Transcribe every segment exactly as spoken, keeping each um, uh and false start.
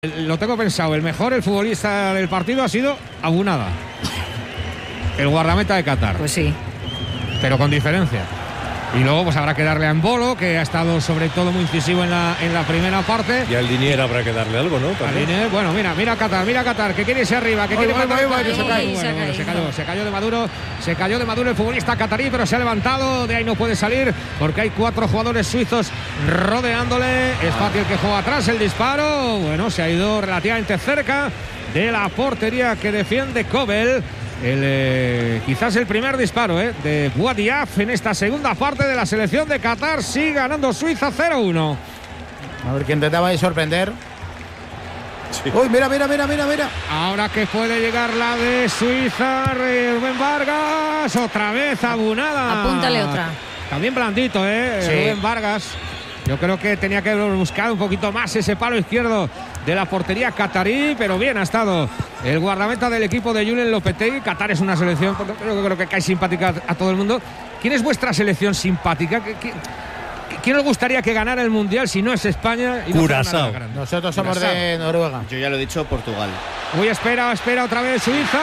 Lo tengo pensado, el mejor, el futbolista del partido ha sido Abunada, el guardameta de Qatar. Pues sí. Pero con diferencia. Y luego pues habrá que darle a Embolo, que ha estado sobre todo muy incisivo en la, en la primera parte. Y al Linier habrá que darle algo, ¿no? Al Linier, bueno, mira, mira Qatar, mira Qatar, que quiere irse arriba, que quiere matar. Se Se cayó, se cayó de Maduro, se cayó de Maduro el futbolista catarí, pero se ha levantado, de ahí no puede salir, porque hay cuatro jugadores suizos rodeándole. Es fácil que juega atrás el disparo. Bueno, se ha ido relativamente cerca de la portería que defiende Kobel. El, eh, quizás el primer disparo eh, de Bouadiaf en esta segunda parte de la selección de Qatar. Sigue ganando Suiza cero uno. A ver quién trataba de sorprender. Sí. Uy, mira, mira, mira, mira, mira. Ahora que puede llegar la de Suiza, Rubén Vargas, otra vez Abunada. Apúntale otra. También blandito, eh, sí. Rubén Vargas. Yo creo que tenía que haber buscado un poquito más ese palo izquierdo de la portería catarí, pero bien ha estado el guardameta del equipo de Julen Lopetegui. Qatar es una selección, yo creo que cae simpática a todo el mundo. ¿Quién es vuestra selección simpática? ¿Quién os gustaría que ganara el Mundial si no es España? Y no Curazao. Nosotros somos Curazao. de Noruega. Yo ya lo he dicho, Portugal. Uy, espera, espera otra vez Suiza.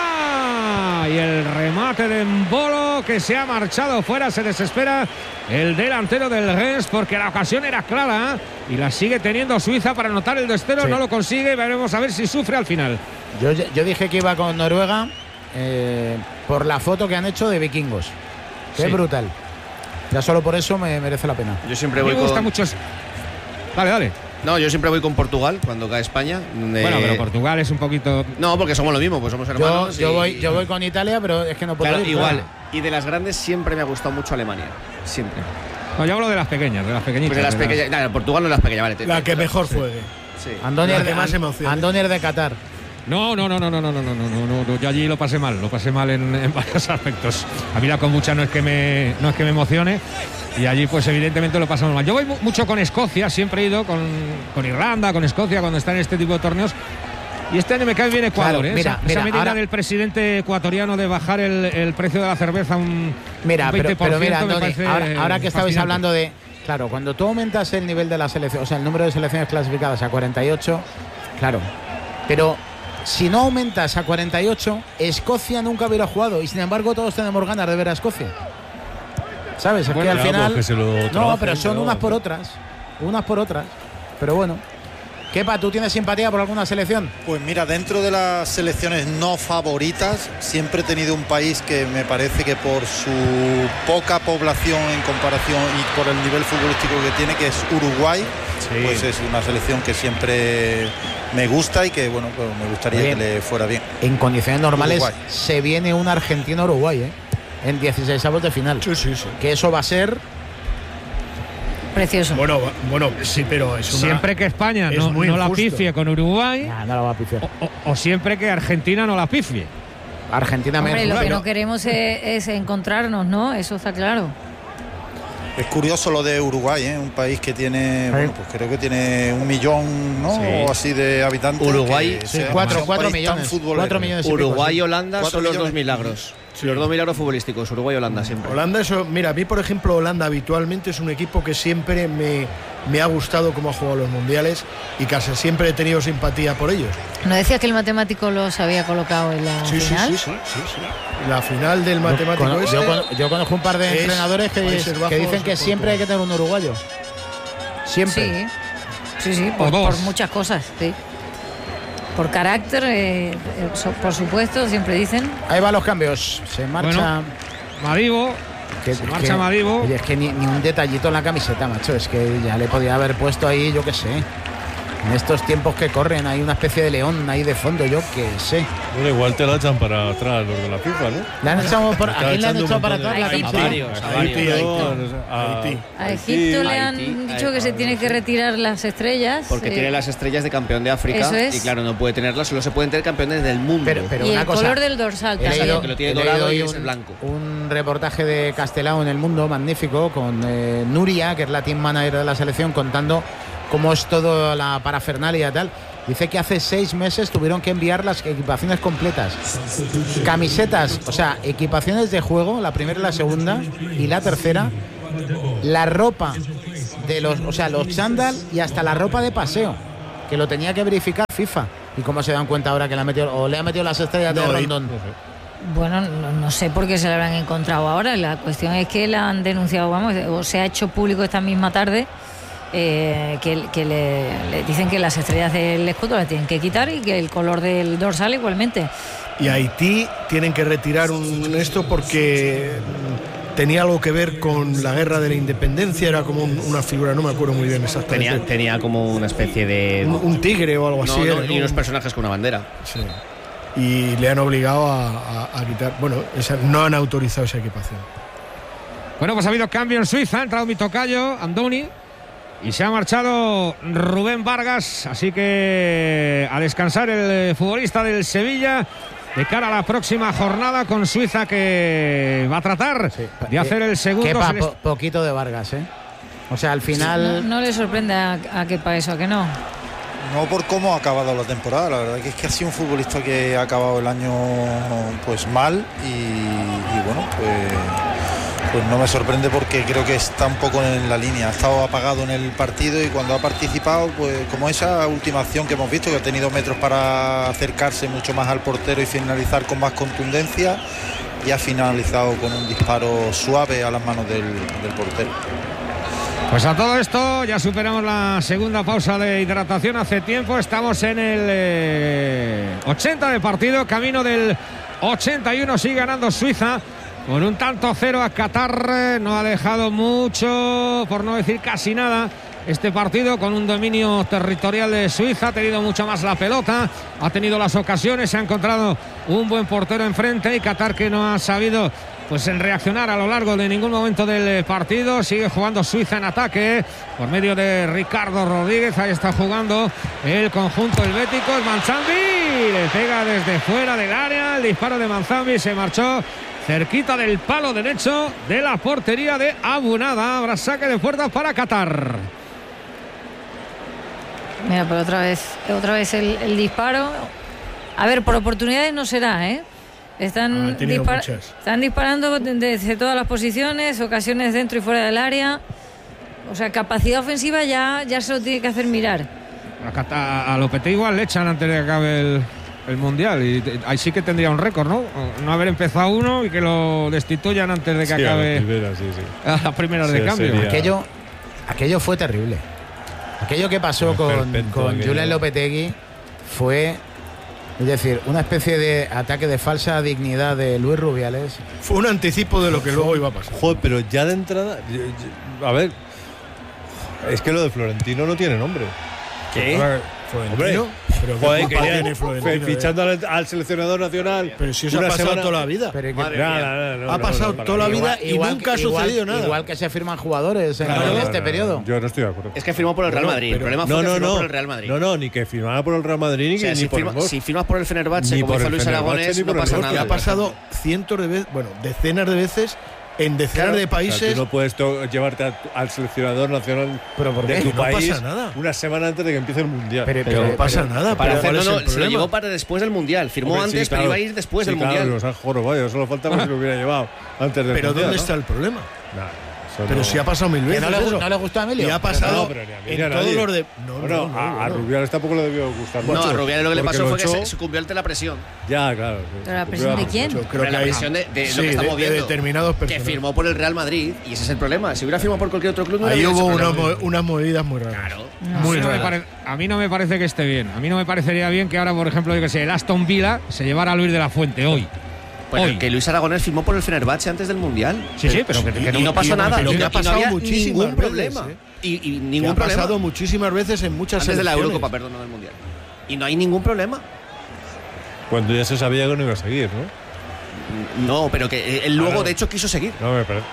Y el remate de Embolo, que se ha marchado fuera, se desespera el delantero del Rennes porque la ocasión era clara y la sigue teniendo Suiza para anotar el destero. Sí. No lo consigue, veremos a ver si sufre al final. Yo, yo dije que iba con Noruega eh, por la foto que han hecho de vikingos. Qué sí. brutal. Ya solo por eso me merece la pena. Yo siempre voy me gusta con... mucho. Dale, dale. No, yo siempre voy con Portugal cuando cae España. De... Bueno, pero Portugal es un poquito... No, porque somos lo mismo, pues somos hermanos. Yo, yo, y... voy, yo voy con Italia, pero es que no puedo claro, ir. Igual. Claro. Y de las grandes siempre me ha gustado mucho Alemania. Siempre. No, yo hablo de las pequeñas, de las pequeñitas. Pues de las pequeñas. Claro, Portugal no es las pequeñas, vale. Te, la que mejor sí. juegue. Sí. Andonier de, más emoción. Andonier de Qatar. No, no, no, no, no, no, no, no, no, no, yo allí lo pasé mal, lo pasé mal en, en varios aspectos. A mí la kombucha no es que me, no es que me emocione. Y allí pues evidentemente lo pasamos mal. Yo voy mucho con Escocia, siempre he ido con, con Irlanda, con Escocia cuando están en este tipo de torneos. Y este año me cae bien Ecuador, claro, ¿eh? Mira, esa, mira, esa medida ahora, del presidente ecuatoriano de bajar el, el precio de la cerveza un, mira, un veinte por ciento. Pero, pero mira, Andoni, parece ahora, ahora que estabais fascinante. hablando de... Claro, cuando tú aumentas el nivel de la selección, o sea, el número de selecciones clasificadas a cuarenta y ocho, claro, pero... Si no aumentas a cuarenta y ocho, Escocia nunca hubiera jugado y sin embargo todos tenemos ganas de ver a Escocia. ¿Sabes? Es bueno, que al final... Pues que no, pero son unas por otras. Unas por otras. Pero bueno. Kepa, ¿tú tienes simpatía por alguna selección? Pues mira, dentro de las selecciones no favoritas, siempre he tenido un país que me parece que por su poca población en comparación y por el nivel futbolístico que tiene, que es Uruguay, sí. Pues es una selección que siempre me gusta y que, bueno, pues me gustaría bien. que le fuera bien. En condiciones normales Uruguay. Se viene un Argentina-Uruguay, ¿eh? En dieciseisavos de final. Sí, sí, sí. Que eso va a ser... Precioso. Bueno, bueno, sí, pero es una... Siempre que España no, no la pifie con Uruguay, nah, no la va a pifiar. O, o, o siempre que Argentina no la pifie. Argentina Hombre, menos. lo que no queremos es, es encontrarnos, ¿no? Eso está claro. Es curioso lo de Uruguay, ¿eh? Un país que tiene, bueno, pues creo que tiene un millón, ¿no? Sí. O así de habitantes. Uruguay, sí, cuatro, cuatro millones. Cuatro millones. Uruguay y Holanda son los dos milagros. Sí. Los dos milagros futbolísticos, Uruguay y Holanda siempre. Holanda, eso, mira, a mí por ejemplo Holanda habitualmente es un equipo que siempre me, me ha gustado cómo ha jugado los mundiales y casi siempre he tenido simpatía por ellos. ¿No decías que el matemático los había colocado en la sí, final? Sí, sí, sí, sí, sí. La final del matemático yo, este. Yo, yo conozco un par de entrenadores que, Bajos, que dicen que siempre hay que tener un uruguayo. Siempre. Sí, sí, sí, por, por muchas cosas, sí. Por carácter, eh, por supuesto, siempre dicen. Ahí van los cambios. Se marcha bueno, Madibo. Que, se marcha que, Madibo. Oye, es que ni, ni un detallito en la camiseta, macho. Es que ya le podía haber puesto ahí, yo qué sé. En estos tiempos que corren hay una especie de león ahí de fondo, yo qué sé. Bueno, igual te la echan para atrás los de la FIFA, ¿no? ¿Le han echado por, ¿A quién le han echado para atrás? A Egipto. A varios, a varios. A Egipto. A Egipto le han Haití, dicho que se tiene que retirar las estrellas. Porque eh, tiene las estrellas de campeón de África. Eso es. Y claro, no puede tenerlas, solo se pueden tener campeones del mundo. Pero, pero y una el cosa, color del dorsal he leído, que lo tiene he dorado y un, es el blanco. Un reportaje de Castelao en El Mundo, magnífico, con eh, Nuria, que es la team manager de la selección, contando cómo es todo la parafernalia y tal. Dice que hace seis meses tuvieron que enviar las equipaciones completas. Camisetas, o sea, equipaciones de juego, la primera y la segunda, y la tercera, la ropa de los, o sea, los chándal y hasta la ropa de paseo. que lo tenía que verificar FIFA. ¿Y cómo se dan cuenta ahora que le ha metido, o le ha metido las estrellas No, de y- Rondón? Bueno, no, no sé por qué se lo habrán encontrado ahora. La cuestión es que la han denunciado, vamos, o se ha hecho público esta misma tarde eh, que, que le, le dicen que las estrellas del escudo las tienen que quitar y que el color del dorsal igualmente. Y Haití tienen que retirar un esto porque tenía algo que ver con la guerra de la independencia, era como un- una figura, no me acuerdo muy bien exactamente. Tenía, tenía como una especie de. un, un tigre o algo No, así. no, era, y ¿no? unos personajes con una bandera. Sí. Y le han obligado a, a- a quitar. Bueno, esa- no han autorizado esa equipación. Bueno, pues ha habido cambio en Suiza, ha entrado mi tocayo, Andoni, y se ha marchado Rubén Vargas, así que a descansar el futbolista del Sevilla de cara a la próxima jornada con Suiza, que va a tratar Sí. de hacer el segundo. Quepa se les- po- poquito de Vargas, ¿eh? O sea, al No, final... no le sorprende a, a Kepa eso, ¿a que no? No por cómo ha acabado la temporada, la verdad que es que ha sido un futbolista que ha acabado el año pues mal y, y bueno, pues, pues no me sorprende porque creo que está un poco en la línea, ha estado apagado en el partido y cuando ha participado, pues como esa última acción que hemos visto, que ha tenido metros para acercarse mucho más al portero y finalizar con más contundencia, y ha finalizado con un disparo suave a las manos del, del portero. Pues a todo esto ya superamos la segunda pausa de hidratación hace tiempo. Estamos en el eh, ochenta de partido, camino del ochenta y uno. Sigue ganando Suiza con un tanto cero a Qatar. No ha dejado mucho, por no decir casi nada, este partido, con un dominio territorial de Suiza. Ha tenido mucho más la pelota, ha tenido las ocasiones, se ha encontrado un buen portero enfrente, y Qatar, que no ha sabido pues en reaccionar a lo largo de ningún momento del partido. Sigue jugando Suiza en ataque por medio de Ricardo Rodríguez. Ahí está jugando el conjunto helvético. Es Manzambi, le pega desde fuera del área. El disparo de Manzambi se marchó cerquita del palo derecho de la portería de Abunada. Habrá saque de puerta para Qatar. Mira, pero otra vez, otra vez el, el disparo. A ver, por oportunidades no será, ¿eh? Están, Han tenido dispar- muchas. están disparando desde todas las posiciones, ocasiones dentro y fuera del área. O sea, capacidad ofensiva ya, ya se lo tiene que hacer mirar. A, Qatar- a Lopetegui igual le echan antes de que acabe el, el Mundial, y te- ahí sí que tendría un récord, ¿no? No haber empezado uno y que lo destituyan antes de que Sí, a la acabe primera, sí, sí. a las primeras de Sí, cambio. sería- Aquello, aquello fue terrible. Aquello que pasó El con, esperpento con aquello. Julen Lopetegui fue, es decir, una especie de ataque de falsa dignidad de Luis Rubiales. Fue un anticipo de lo que luego iba a pasar. Joder, pero ya de entrada. yo- yo- a ver. Es que lo de Florentino no tiene nombre. ¿Qué? Florentino. Hombre, Pero qué joder, culpa que tiene ya- Florentino de- fichando al, al seleccionador nacional. Pero si eso ha una pasado semana- toda la vida. Pero que- Madre No, mía. no, no, no, Ha no, pasado no, toda la para mí. vida y nunca ha igual- sucedido nada. Igual que se firman jugadores en, Claro, en no, este no, periodo. Yo no estoy de acuerdo. Es que firmó por el Real Bueno, Madrid. pero- el problema fue No, que no, firmó no. por el Real Madrid. No, no, ni que firmara por el Real Madrid ni, O sea, que, si, ni por firma- el Bosch. si firmas por el Fenerbahce, Ni como por hizo el Luis Fenerbahce, Aragonés, ni no por el pasa Bosch. nada. Que ha pasado cientos de veces, bueno, decenas de veces en decenas Claro. de O sea, países. tú no puedes to- llevarte a- al seleccionador nacional ¿Pero por de qué? tu No país pasa nada. una semana antes de que empiece el mundial. Pero- Pero no pasa nada. Para pero hacer, ¿cuál no, es no, el se lo problema? llevó para después del Mundial. Firmó Hombre, antes, sí, pero claro. iba a ir después Sí, del claro, Mundial. Los han jorobado, solo faltaba que lo hubiera llevado antes del Pero mundial. ¿dónde ¿no? está el problema? Nah, eso Pero no. si ha pasado mil ¿Que veces. no le, gu- eso. no le gustó a Emilio? Y ha pasado No, pero ni a mí ni a en todos nadie. los de. No, Bueno, no, no, a, a no. Rubiales tampoco le debió gustar No, mucho. a Rubiales lo que le porque pasó lo fue que echó- se sucumbió ante la presión. Ya, claro. sí, ¿Pero la se presión de cumplió quién? Yo creo Pero que la hay- presión de, de sí, lo que estamos de- de viendo. determinados que personajes. firmó por el Real Madrid y ese es el problema. Si hubiera firmado por cualquier otro club, no Ahí hubiera hubo habido una ese mo- problema. unas movidas muy raras. Claro. No. Muy a, mí no me raras. pare- a mí no me parece que esté bien. A mí no me parecería bien que ahora, por ejemplo, yo que sé, el Aston Villa se llevara a Luis de la Fuente hoy. Pues Hoy. que Luis Aragonés firmó por el Fenerbahce antes del Mundial. Sí, sí, pero que, que Y no pasó y- nada. pero y que no- ha y no pasado había muchísimas ningún veces, problema. ¿eh? Y, y Que ningún ha problema. pasado muchísimas veces en muchas Antes de la selecciones. Eurocopa, perdón, no del Mundial. Y no hay ningún problema. Cuando ya se sabía que no iba a seguir, ¿no? No, pero que él luego, Claro. de hecho, quiso seguir. No me parece.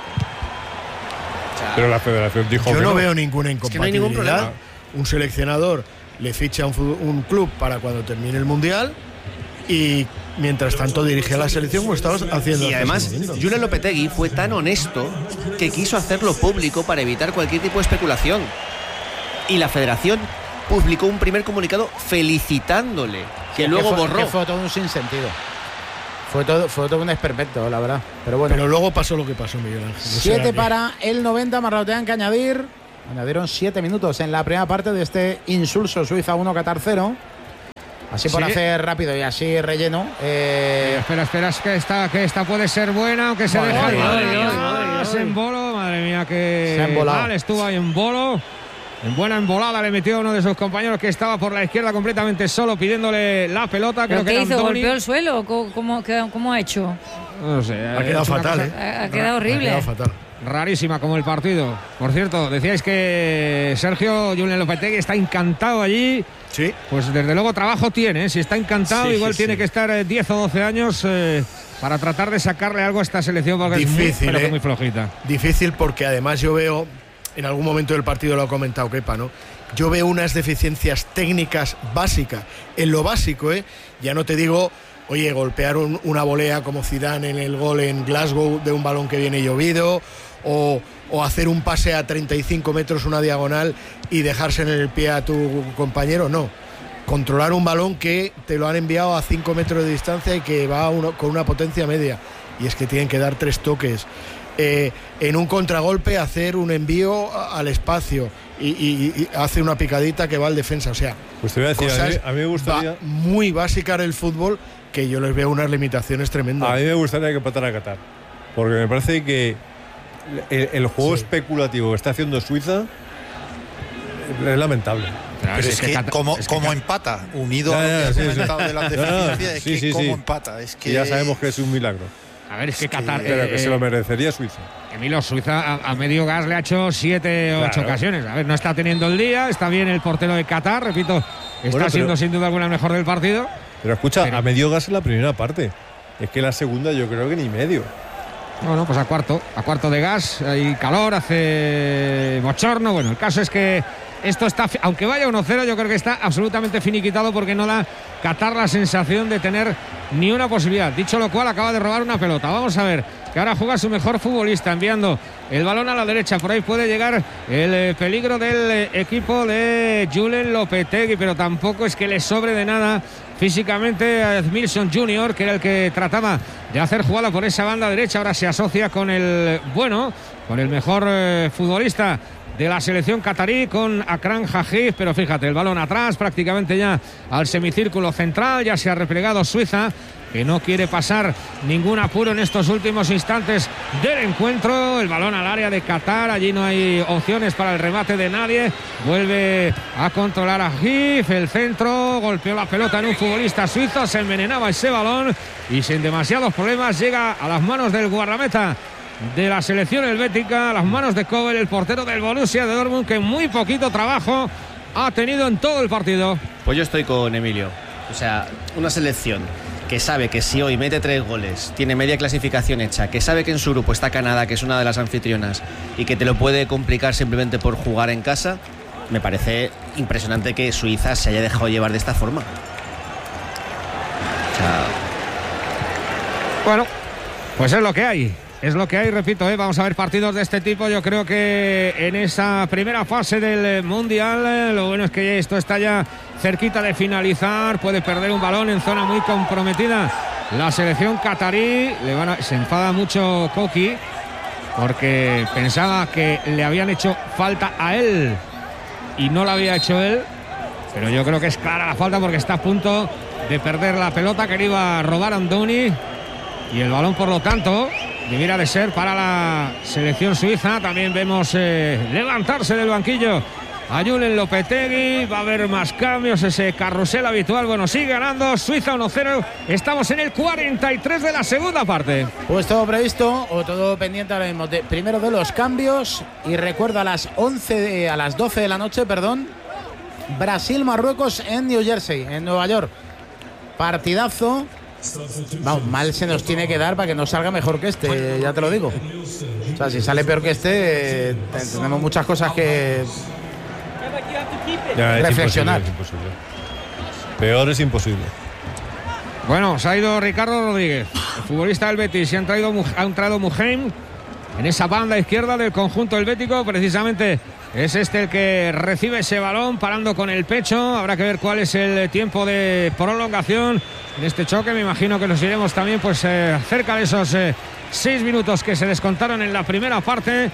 O sea, Pero la federación dijo Yo que no, no. veo ninguna que no hay ningún incompatibilidad. problema. Un seleccionador le ficha a un, fu- un club para cuando termine el mundial y mientras tanto dirige a la selección como estabas haciendo. Y hasta además, ese momento. Julen Lopetegui fue tan honesto que quiso hacerlo público para evitar cualquier tipo de especulación. Y la federación publicó un primer comunicado felicitándole, que Es luego fue, borró. que fue todo un sinsentido. Fue todo, fue todo un esperpento, la verdad. Pero bueno, Pero luego pasó lo que pasó, Miguel Ángel. O sea siete que- para el noventa, Marrotean que añadir. Añadieron siete minutos en la primera parte de este insulso. Suiza uno, Qatar cero. Así por Sí. hacer rápido y así relleno. Eh, Espera, espera, es que esta, que esta puede ser buena, aunque se Madre deja mía, ir. madre mía, Ah, se emboló, madre mía, que Se ha embolado. mal estuvo ahí en bolo. En buena embolada le metió a uno de sus compañeros que estaba por la izquierda completamente solo pidiéndole la pelota. Creo ¿Pero que qué era hizo? Antoni. ¿Golpeó el suelo? o ¿Cómo, cómo, qué- cómo ha hecho? No sé, Ha quedado hecho una fatal, cosa ¿eh? Ha, ha quedado horrible. Ha quedado fatal. rarísima como el partido. Por cierto, decíais que Sergio Julen Lopetegui está encantado allí. Sí. Pues desde luego trabajo tiene, ¿eh? Si está encantado, Sí, igual sí, tiene sí. que estar eh, diez o doce años eh, para tratar de sacarle algo a esta selección, porque es muy, Difícil, pero que ¿eh? muy flojita. Difícil porque además yo veo, en algún momento del partido lo ha comentado Kepa, ¿no? Yo veo unas deficiencias técnicas básicas, en lo básico, ¿eh? Ya no te digo, oye, golpear un- una volea como Zidane en el gol en Glasgow de un balón que viene llovido, o, o hacer un pase a treinta y cinco metros una diagonal y dejarse en el pie a tu compañero, no. Controlar un balón que te lo han enviado a cinco metros de distancia y que va a uno- con una potencia media. Y es que tienen que dar tres toques. Eh, en un contragolpe hacer un envío a- al espacio y, y- y hace una picadita que va al defensa. O sea, Pues te voy a decir, a cosas mí, a mí me gustaría, ba- muy básicas del fútbol que yo les veo unas limitaciones tremendas. a mí me gustaría que empatara a Qatar, porque me parece que el, el juego Sí. especulativo que está haciendo Suiza es lamentable. Pero es, que, Cata- como, es que como Cata- empata, unido Ya, a lo ya, que has sí, sí. comentado de las No, no, deficiencias, es sí, que sí, como sí. empata. Es que Y ya sabemos que es un milagro, A ver, es que Es que- Qatar. pero eh, que se lo merecería Suiza. Emilio, Suiza a, a medio gas le ha hecho siete o ocho Claro. ocasiones. A ver, no está teniendo el día, está bien el portero de Qatar, repito, está Bueno, pero- siendo sin duda alguna el mejor del partido. Pero escucha, Pero- a medio gas en la primera parte. Es que la segunda yo creo que ni medio. Bueno, pues a cuarto, a cuarto de gas, hay calor, hace bochorno. Bueno, el caso es que esto está, fi- aunque vaya uno cero, yo creo que está absolutamente finiquitado porque no da Qatar la sensación de tener ni una posibilidad. Dicho lo cual, acaba de robar una pelota. Vamos a ver, que ahora juega su mejor futbolista, enviando el balón a la derecha. Por ahí puede llegar el eh, peligro del eh, equipo de Julen Lopetegui, pero tampoco es que le sobre de nada físicamente a Edmilson junior, que era el que trataba de hacer jugada por esa banda derecha. Ahora se asocia con el bueno, con el mejor eh, futbolista de la selección catarí, con Akram Hajif, pero fíjate, el balón atrás, prácticamente ya al semicírculo central. Ya se ha replegado Suiza, que no quiere pasar ningún apuro en estos últimos instantes del encuentro. El balón al área de Qatar, allí no hay opciones para el remate de nadie. Vuelve a controlar a Gif, el centro, golpeó la pelota en un futbolista suizo, se envenenaba ese balón y sin demasiados problemas llega a las manos del guardameta de la selección helvética, a las manos de Kobel, el portero del Borussia de Dortmund, que muy poquito trabajo ha tenido en todo el partido. Pues yo estoy con Emilio. O sea, una selección que sabe que si hoy mete tres goles, tiene media clasificación hecha, que sabe que en su grupo está Canadá, que es una de las anfitrionas, y que te lo puede complicar simplemente por jugar en casa, me parece impresionante que Suiza se haya dejado llevar de esta forma. O sea, Bueno, pues es lo que hay. Es lo que hay, repito, ¿eh? Vamos a ver partidos de este tipo. Yo creo que en esa primera fase del Mundial, eh, lo bueno es que esto está ya cerquita de finalizar. Puede perder un balón en zona muy comprometida la selección catarí. Le van a- se enfada mucho Koki porque pensaba que le habían hecho falta a él y no la había hecho él. Pero yo creo que es clara la falta porque está a punto de perder la pelota que le iba a robar Andoni. Y el balón, por lo tanto, debiera de ser para la selección suiza. También vemos eh, levantarse del banquillo a Julen Lopetegui. Va a haber más cambios, ese carrusel habitual. Bueno, sigue ganando Suiza uno cero. Estamos en el cuarenta y tres de la segunda parte. Pues todo previsto o todo pendiente ahora mismo. De- primero de los cambios y recuerdo a las once de- a las doce de la noche, perdón, Brasil-Marruecos en New Jersey, en Nueva York. Partidazo. Vamos, mal se nos tiene que dar para que nos salga mejor que este, ya te lo digo. O sea, si sale peor que este, eh, tenemos muchas cosas que Ya, es reflexionar. imposible, es imposible. Peor es imposible. Bueno, se ha ido Ricardo Rodríguez, el futbolista del Betis, y han traído, Mu- han traído Muheim en esa banda izquierda del conjunto helvético. Precisamente es este el que recibe ese balón, parando con el pecho. Habrá que ver cuál es el tiempo de prolongación en este choque. Me imagino que nos iremos también pues eh, cerca de esos eh, seis minutos que se descontaron en la primera parte.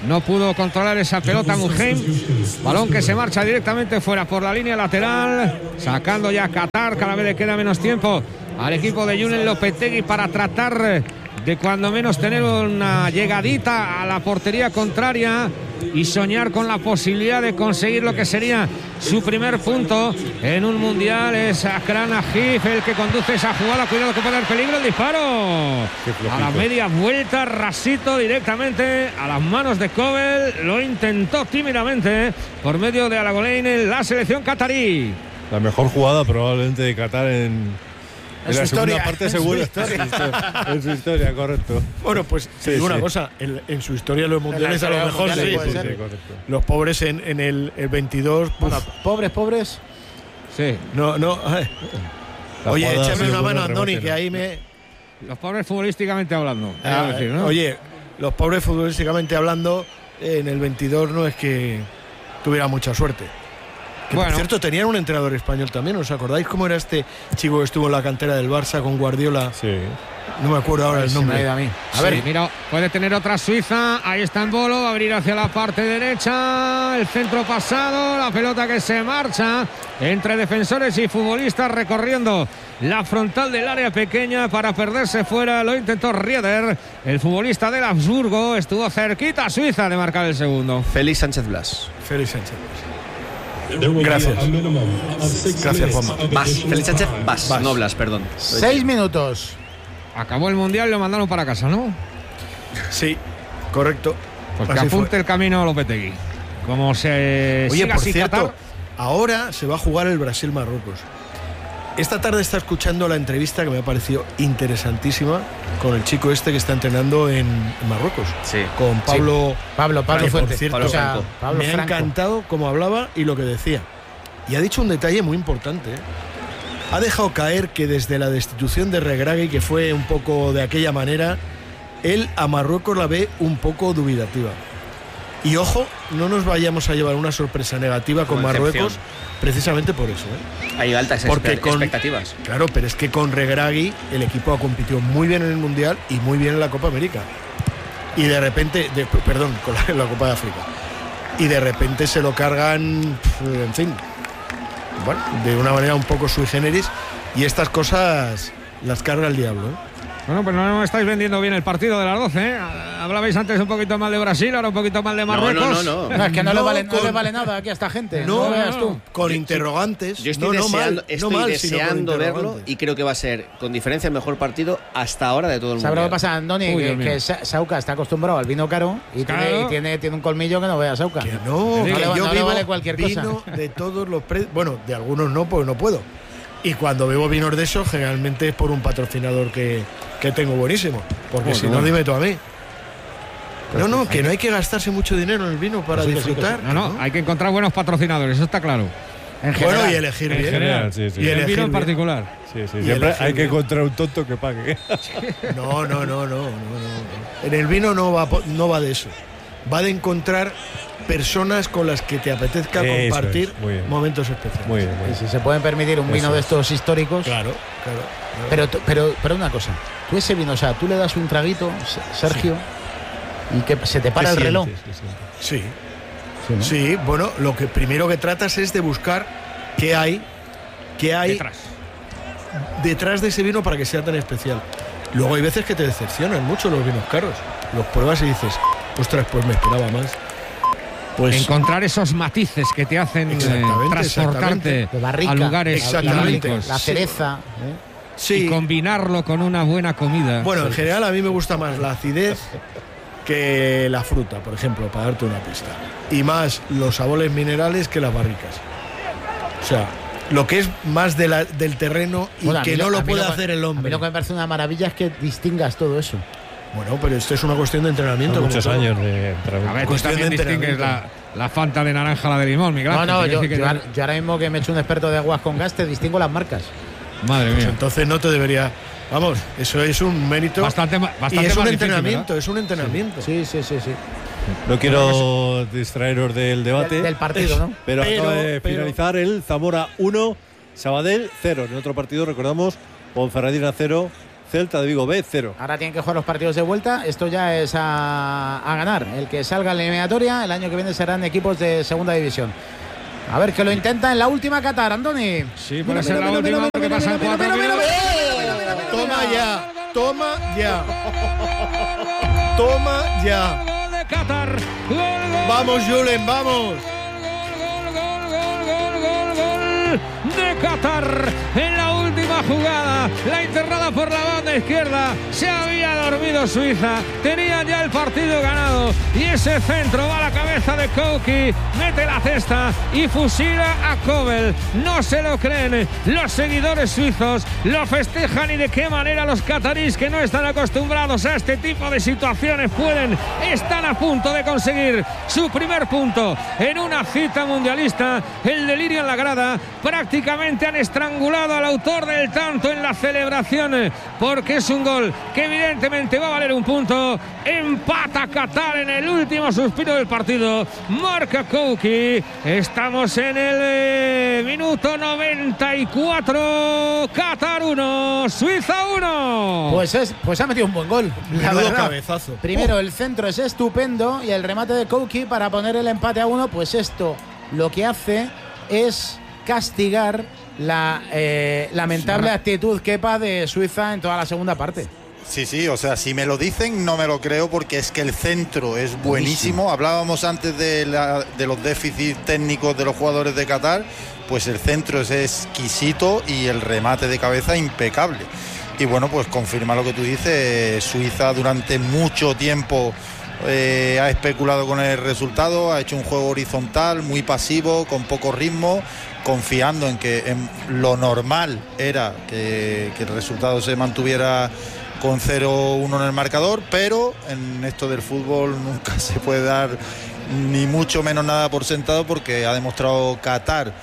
No pudo controlar esa pelota Muheim. Balón que se marcha directamente fuera por la línea lateral. Sacando ya a Qatar. Cada vez le queda menos tiempo al equipo de Julen Lopetegui para tratar de cuando menos tener una llegadita a la portería contraria y soñar con la posibilidad de conseguir lo que sería su primer punto en un mundial. Es Akran Ajif el que conduce esa jugada. Cuidado que puede haber peligro. El disparo a la media vuelta, rasito directamente a las manos de Kobel. Lo intentó tímidamente por medio de Alagolein en la selección catarí. La mejor jugada probablemente de Qatar en En, en la segunda historia, parte seguro. En su, en su historia, correcto. Bueno, pues sí, digo sí. una cosa, en, en su historia los mundiales a lo mejor sí, sí, sí, sí, los pobres en, en el, el veintidós. Bueno, pobres, pobres. Sí. No, no. Oye, échame una mano, Andoni, que ahí me. Los pobres futbolísticamente hablando. Ah, decir, ¿no? Oye, los pobres futbolísticamente hablando, en el veintidós no es que tuviera mucha suerte. Que, bueno. Por cierto, tenían un entrenador español también. ¿Os acordáis cómo era este chico que estuvo en la cantera del Barça con Guardiola? Sí. No me acuerdo ahora el nombre. A, mí. a sí, ver, mira, puede tener otra Suiza. Ahí está en Bolo, va a abrir hacia la parte derecha. El centro pasado, la pelota que se marcha entre defensores y futbolistas recorriendo la frontal del área pequeña para perderse fuera. Lo intentó Rieder, el futbolista del Habsburgo. Estuvo cerquita Suiza de marcar el segundo. Félix Sánchez Blas. Félix Sánchez Blas. Gracias. Gracias, Juanma. Bas, Félix Sánchez Bas, Bas. No Blas, perdón. Seis minutos. Acabó el mundial y lo mandaron para casa, ¿no? Sí, correcto. Pues que apunte el camino a Lopetegui. Como se Oye, siga por sin cierto, Qatar, ahora se va a jugar el Brasil-Marruecos. Esta tarde está escuchando la entrevista que me ha parecido interesantísima con el chico este que está entrenando en Marruecos. Sí. Con Pablo. Sí. Pablo, Pablo Fuentes. Por cierto, Pablo o sea, Franco. Pablo me Franco. ha encantado cómo hablaba y lo que decía. Y ha dicho un detalle muy importante. ¿eh? Ha dejado caer que desde la destitución de Regragui, que fue un poco de aquella manera, él a Marruecos la ve un poco dubitativa. Y ojo, no nos vayamos a llevar una sorpresa negativa con Marruecos, precisamente por eso. ¿eh? Hay altas Porque con, expectativas. Claro, pero es que con Regragui el equipo ha competido muy bien en el Mundial y muy bien en la Copa América. Y de repente, de, perdón, con la, la Copa de África. Y de repente se lo cargan, en fin, bueno, de una manera un poco sui generis. Y estas cosas las carga el diablo, ¿eh? Bueno, pues no estáis vendiendo bien el partido de las doce, ¿eh? Hablabais antes un poquito mal de Brasil, ahora un poquito mal de Marruecos. No, no, no. No, es que no, No, le vale, con, no le vale nada aquí a esta gente. No, no veas tú. Con yo, interrogantes. Yo estoy no, deseando, no mal, estoy no mal, deseando verlo y creo que va a ser, con diferencia, el mejor partido hasta ahora de todo el mundo. ¿Sabes lo que pasa, Andoni? Uy, que, que Sauca está acostumbrado al vino caro y, claro. tiene, y tiene, tiene un colmillo que no vea Sauca. Que no, no, que le, yo no vivo le vale cualquier vino cosa. De todos los pre... Bueno, de algunos no, porque no puedo. Y cuando bebo vinos de esos, generalmente es por un patrocinador que, que tengo buenísimo. Porque bueno, si no, bueno. dime tú a mí. No, no, que no hay que gastarse mucho dinero en el vino para sí, disfrutar. Sí, sí. No, no, no, hay que encontrar buenos patrocinadores, eso está claro. En general, bueno, y elegir en bien. General, sí, sí. Y, y el vino en particular. Sí, sí, siempre hay que encontrar un tonto que pague. No, no, no, no, no, no. En el vino no va, no va de eso. Va de encontrar personas con las que te apetezca eso compartir es, momentos especiales. Muy bien, muy bien. Y si se pueden permitir un vino eso de estos históricos. Claro, claro. claro. Pero, pero, pero una cosa, tú ese vino, o sea, tú le das un traguito, Sergio, sí. y que se te para el sientes, reloj. Sí. Sí. Sí, ¿no? Sí, bueno, lo que primero que tratas es de buscar qué hay, qué hay detrás. detrás de ese vino para que sea tan especial. Luego hay veces que te decepcionan mucho los vinos caros. Los pruebas y dices, ostras, pues me esperaba más. Pues encontrar esos matices que te hacen eh, transportarte barrica, a lugares idílicos. La cereza. ¿eh? Sí. Y combinarlo con una buena comida. Bueno, en general a mí me gusta más la acidez que la fruta, por ejemplo, para darte una pista. Y más los sabores minerales que las barricas. O sea, lo que es más de la, del terreno y bueno, que no lo, lo puede lo, hacer el hombre. A mí lo que me parece una maravilla es que distingas todo eso. Bueno, pero esto es una cuestión de entrenamiento. Son muchos años de entrenamiento. A ver, tú también distingues la, la Fanta de naranja, la de limón, Miguel. No, no, yo, yo, yo ahora mismo que me he hecho un experto de aguas con gas, te distingo las marcas. Madre mía. Pues entonces no te debería... Vamos, eso es un mérito. Bastante, bastante y es un más entrenamiento, difícil, es un entrenamiento. Sí, sí, sí, sí. No quiero distraeros del debate. Del, del partido, ¿no? Pero, pero acaba de pero, finalizar el Zamora uno, Sabadell cero. En otro partido, recordamos, Ponferradina cero, Celta de Vigo B, cero. Ahora tienen que jugar los partidos de vuelta. Esto ya es a, a ganar. El que salga en la eliminatoria, el año que viene serán equipos de segunda división. A ver, que lo intenta en la última Qatar, Andoni. Sí, puede ser la última, porque pasan cuatro minutos. Toma ya, toma ya. Toma ya. Gol de Qatar. Gol, gol. Vamos, Julen, vamos. Gol, gol, gol, gol, gol, gol de Qatar en la última jugada. La enterrada por la banda izquierda. Se había dormido Suiza. Tenía ya el partido ganado. Y ese centro va a la cabeza de Kouki. Mete la cesta y fusila a Kobel. No se lo creen los seguidores suizos. Lo festejan y de qué manera los cataríes, que no están acostumbrados a este tipo de situaciones, pueden, están a punto de conseguir su primer punto en una cita mundialista. El delirio en la grada. Prácticamente han estrangulado al autor del tanto en la celebración, porque es un gol que evidentemente va a valer un punto. Empata Qatar en el último suspiro del partido. Marca Kouki. Estamos en el eh, minuto noventa y cuatro. Qatar uno, Suiza uno. Pues, es, pues ha metido un buen gol. Menudo cabezazo. Primero, el centro es estupendo y el remate de Kouki para poner el empate a uno. Pues esto lo que hace es castigar la eh, lamentable actitud Kepa de Suiza en toda la segunda parte. Sí, sí, o sea, si me lo dicen no me lo creo, porque es que el centro es buenísimo. buenísimo. Hablábamos antes de, la, de los déficits técnicos de los jugadores de Qatar, pues el centro es exquisito y el remate de cabeza impecable. Y bueno, pues confirma lo que tú dices. Suiza durante mucho tiempo eh, ha especulado con el resultado, ha hecho un juego horizontal, muy pasivo, con poco ritmo, confiando en que en lo normal era que, que el resultado se mantuviera con cero uno en el marcador, pero en esto del fútbol nunca se puede dar ni mucho menos nada por sentado, porque ha demostrado Qatar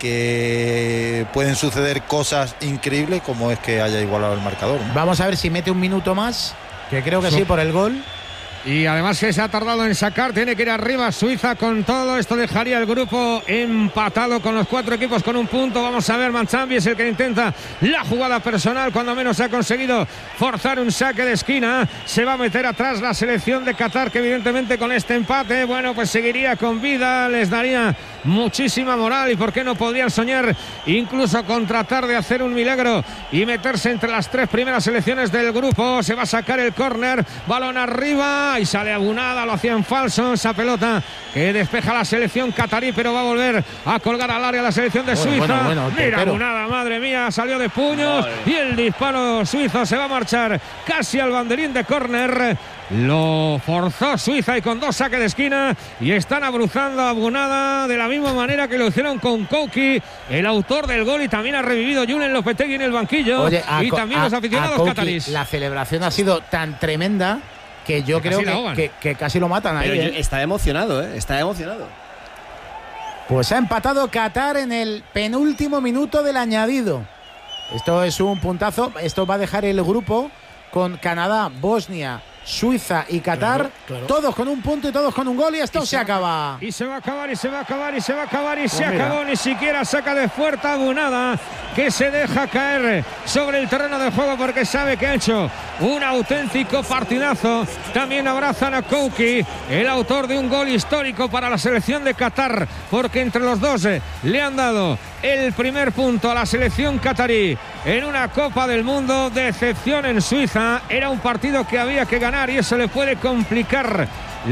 que pueden suceder cosas increíbles, como es que haya igualado el marcador, ¿no? Vamos a ver si mete un minuto más, que creo que sí, por el gol. Y además que se ha tardado en sacar, tiene que ir arriba Suiza con todo. Esto dejaría el grupo empatado con los cuatro equipos con un punto. Vamos a ver, Manchambi es el que intenta la jugada personal, cuando menos ha conseguido forzar un saque de esquina. Se va a meter atrás la selección de Qatar, que evidentemente con este empate, bueno, pues seguiría con vida, les daría muchísima moral, y por qué no podrían soñar incluso con tratar de hacer un milagro y meterse entre las tres primeras selecciones del grupo. Se va a sacar el córner, balón arriba y sale Abunada, lo hacía en falso, esa pelota que despeja la selección catarí, pero va a volver a colgar al área la selección de bueno, Suiza. bueno, bueno, Mira pero... Abunada, madre mía, salió de puños y el disparo suizo se va a marchar casi al banderín de córner. Lo forzó Suiza y con dos saques de esquina, y están abruzando a Abunada de la misma manera que lo hicieron con Kouki, el autor del gol, y también ha revivido Julen Lopetegui en el banquillo. Oye, a, y también a, los aficionados Kouki, catarís. la celebración ha sido tan tremenda que yo que creo que, que, que casi lo matan ahí. Pero ¿eh? está emocionado, ¿eh? Está emocionado. Pues ha empatado Qatar en el penúltimo minuto del añadido. Esto es un puntazo. Esto va a dejar el grupo con Canadá, Bosnia, Suiza y Qatar, claro, claro. todos con un punto y todos con un gol, y esto y se, se acaba. Y se va a acabar, y se va a acabar, y se va a acabar, y pues se mira. acabó. Ni siquiera saca de fuerte Abunada, que se deja caer sobre el terreno de juego porque sabe que ha hecho un auténtico partidazo. También abrazan a Kouki, el autor de un gol histórico para la selección de Qatar, porque entre los dos le han dado el primer punto a la selección catarí en una Copa del Mundo. Decepción en Suiza, era un partido que había que ganar, y eso le puede complicar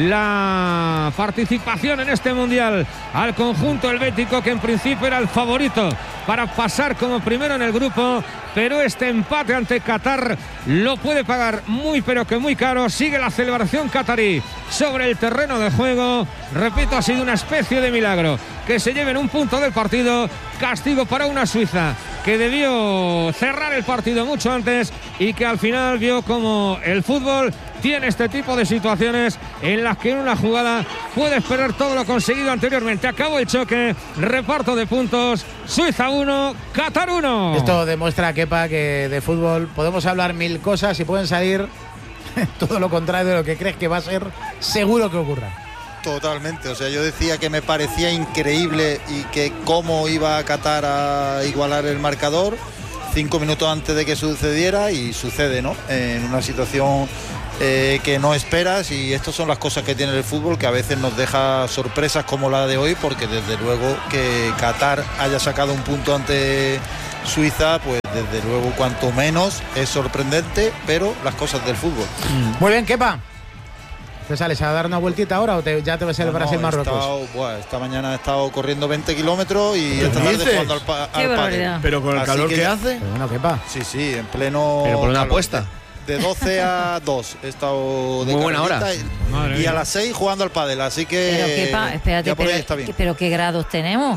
la participación en este mundial al conjunto helvético, que en principio era el favorito para pasar como primero en el grupo, pero este empate ante Qatar lo puede pagar muy pero que muy caro. Sigue la celebración catarí sobre el terreno de juego. Repito, ha sido una especie de milagro que se lleven un punto del partido. Castigo para una Suiza que debió cerrar el partido mucho antes, y que al final vio como el fútbol tiene este tipo de situaciones en las que en una jugada puedes perder todo lo conseguido anteriormente. Acabó el choque, reparto de puntos, Suiza uno, Qatar uno. Esto demuestra, Kepa, que de fútbol podemos hablar mil cosas y pueden salir todo lo contrario de lo que crees que va a ser seguro que ocurra. Totalmente, o sea, yo decía que me parecía increíble y que cómo iba a Qatar a igualar el marcador. cinco minutos antes de que sucediera y sucede, ¿no? En una situación eh, que no esperas, y estas son las cosas que tiene el fútbol, que a veces nos deja sorpresas como la de hoy, porque desde luego que Qatar haya sacado un punto ante Suiza, pues desde luego cuanto menos es sorprendente, pero las cosas del fútbol. Muy bien, Kepa. ¿Te sales a dar una vueltita ahora o te, ya te ves el no, Brasil-Marruecos? No, bueno, esta mañana he estado corriendo veinte kilómetros y esta tarde jugando al, pa al pádel. Pero con el Así calor que, que hace. Pero bueno, Kepa. Sí, sí, en pleno. Pero por una calor. apuesta. De doce a dos he estado de muy buena hora. Y, y a las seis jugando al pádel, así que. Pero Kepa, espérate, ya por ahí pero, está bien. pero ¿qué grados tenemos?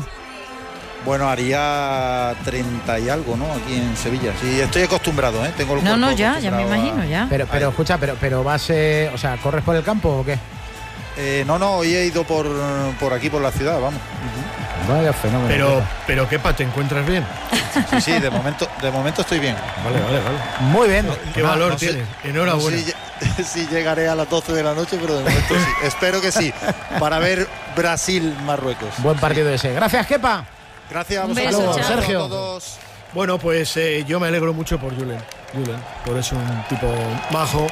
Bueno, haría treinta y algo, ¿no? Aquí en Sevilla. Sí, estoy acostumbrado, ¿eh? Tengo el No, cuerpo no, ya, ya me acostumbrado imagino, a- ya. Pero, pero escucha, pero, pero vas, eh, o sea, ¿corres por el campo o qué? Eh, no, no, hoy he ido por, por aquí, por la ciudad, vamos. Vaya fenómeno. Pero, Kepa. pero Kepa, ¿te encuentras bien? Sí, sí, de momento, de momento estoy bien. Vale, vale, vale. Muy bien. ¿Qué No, valor no sé- tienes? No Enhorabuena. sé si, si llegaré a las doce de la noche, pero de momento sí. Espero que sí, para ver Brasil-Marruecos. Buen partido ese. Gracias, Kepa. Gracias a Un vosotros. beso, a chao. Sergio. todos. Bueno, pues eh, yo me alegro mucho por Julen. Julen, por eso un tipo majo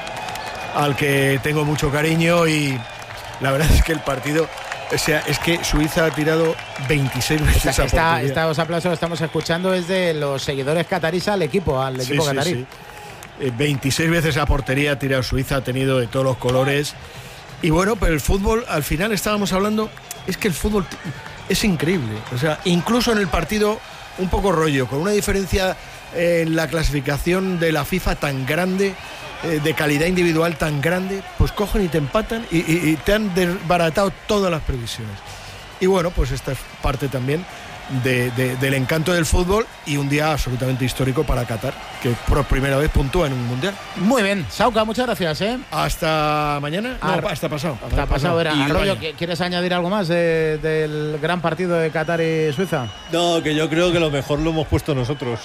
al que tengo mucho cariño, y la verdad es que el partido, o sea, es que Suiza ha tirado veintiséis veces Esta, a esta, portería. estos aplausos que estamos escuchando es de los seguidores cataríes al equipo, al Sí, equipo sí, catarí. sí. Eh, veintiséis veces a portería ha tirado Suiza, ha tenido de todos los colores. Y bueno, pero el fútbol, al final estábamos hablando, es que el fútbol t- es increíble. O sea, incluso en el partido un poco rollo, con una diferencia eh, en la clasificación de la FIFA tan grande, eh, de calidad individual tan grande, pues cogen y te empatan y, y- y te han desbaratado todas las previsiones. Y bueno, pues esta es parte también de- de- del encanto del fútbol, y un día absolutamente histórico para Qatar, que por primera vez puntúa en un mundial. Muy bien. Sauca, muchas gracias, ¿eh? Hasta mañana. No, Ar- hasta pasado. Hasta pasado, era. Y Arroyo, vaya. ¿quieres añadir algo más de- del gran partido de Qatar y Suiza? No, que yo creo que lo mejor lo hemos puesto nosotros.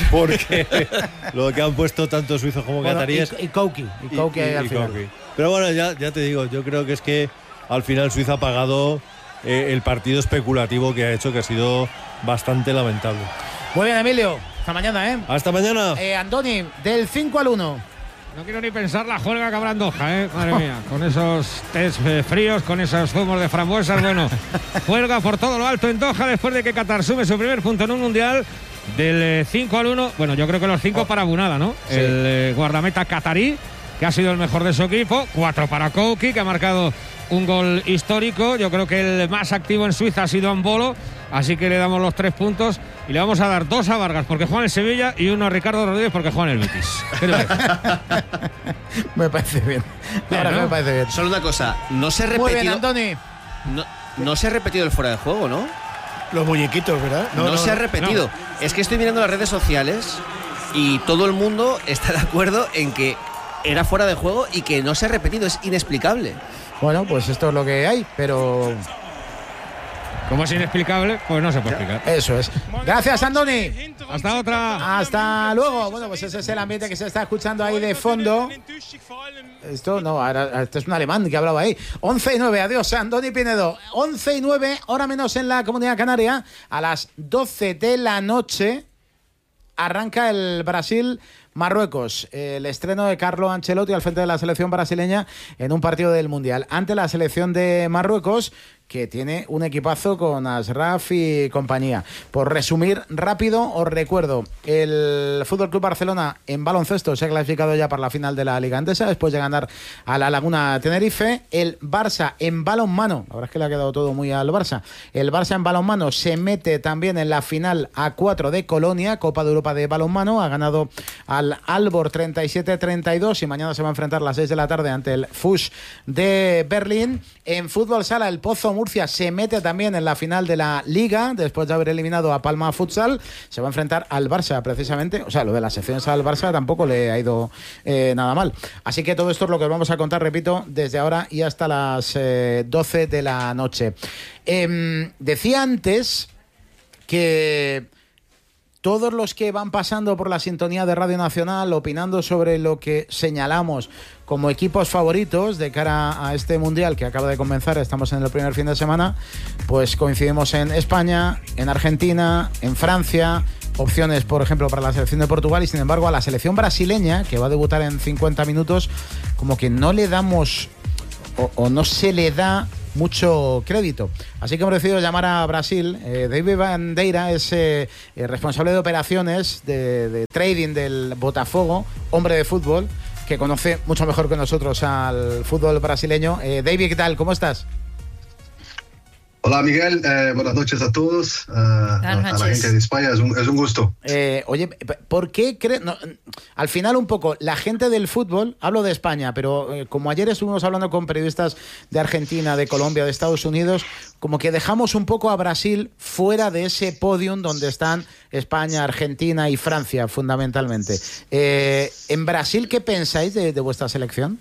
Porque lo que han puesto tanto suizos como Bueno, cataríes. y, y Kouki. Y Kouki ahí al final. Kouki. Pero bueno, ya, ya te digo, yo creo que es que al final Suiza ha pagado eh, el partido especulativo que ha hecho, que ha sido bastante lamentable. Muy bien, Emilio. Hasta mañana, ¿eh? Hasta mañana. eh Andoni, del cinco al uno. No quiero ni pensar la juerga que habrá en Doha, ¿eh? Madre mía, con esos test eh, fríos, con esos zumos de frambuesas, bueno, juerga por todo lo alto en Doha después de que Qatar sume su primer punto en un mundial del eh, cinco al uno. Bueno, yo creo que los cinco para Bunada, ¿no? Sí. El eh, guardameta qatarí, que ha sido el mejor de su equipo, cuatro para Kouki, que ha marcado un gol histórico. Yo creo que el más activo en Suiza ha sido Ambolo, así que le damos los tres puntos y le vamos a dar dos a Vargas porque juega en Sevilla y uno a Ricardo Rodríguez porque juega en el Betis. ¿Qué te parece? Me parece bien. La verdad que me parece bien. Solo una cosa, no se ha Muy bien, repetido, Andoni. no, no se ha repetido el fuera de juego, ¿no? Los muñequitos, ¿verdad? No, se ha repetido. Es que estoy mirando las redes sociales y todo el mundo está de acuerdo en que era fuera de juego y que no se ha repetido. Es inexplicable. Bueno, pues esto es lo que hay, pero Como es inexplicable, pues no se puede explicar. eso es. Gracias, Andoni. Hasta otra. Hasta luego. Bueno, pues ese es el ambiente que se está escuchando ahí de fondo. Esto no, ahora este es un alemán que hablaba ahí. once y nueve, adiós, Andoni Pinedo. once y nueve, hora menos en la Comunidad Canaria. A las doce de la noche arranca el Brasil-Marruecos, el estreno de Carlo Ancelotti al frente de la selección brasileña en un partido del Mundial ante la selección de Marruecos, que tiene un equipazo con Asraf y compañía. Por resumir rápido, os recuerdo, el F C Barcelona en baloncesto se ha clasificado ya para la final de la Liga Andesa después de ganar a la Laguna Tenerife. El Barça en balonmano, la verdad es que le ha quedado todo muy al Barça, el Barça en balonmano se mete también en la final a cuatro de Colonia, Copa de Europa de balonmano, ha ganado al Aalborg treinta y siete a treinta y dos y mañana se va a enfrentar a las seis de la tarde ante el F U S de Berlín. En fútbol sala, el Pozo Murcia se mete también en la final de la Liga después de haber eliminado a Palma Futsal. Se va a enfrentar al Barça precisamente, o sea, lo de las secciones al Barça tampoco le ha ido eh, nada mal. Así que todo esto es lo que os vamos a contar, repito, desde ahora y hasta las eh, doce de la noche. Eh, decía antes que todos los que van pasando por la sintonía de Radio Nacional opinando sobre lo que señalamos como equipos favoritos de cara a este Mundial que acaba de comenzar, estamos en el primer fin de semana, pues coincidimos en España, en Argentina, en Francia, opciones, por ejemplo, para la selección de Portugal, y sin embargo a la selección brasileña, que va a debutar en cincuenta minutos, como que no le damos o, o no se le da mucho crédito. Así que hemos decidido llamar a Brasil. eh, David Bandeira es eh, eh, responsable de operaciones de, de trading del Botafogo, hombre de fútbol, que conoce mucho mejor que nosotros al fútbol brasileño. eh, David, ¿qué tal? ¿Cómo estás? Hola Miguel, eh, buenas noches a todos, uh, a, a la gente de España, es un, es un gusto. Eh, oye, ¿por qué crees? No, al final un poco, la gente del fútbol, hablo de España, pero eh, como ayer estuvimos hablando con periodistas de Argentina, de Colombia, de Estados Unidos, como que dejamos un poco a Brasil fuera de ese podium donde están España, Argentina y Francia fundamentalmente. Eh, ¿En Brasil qué pensáis de, de vuestra selección?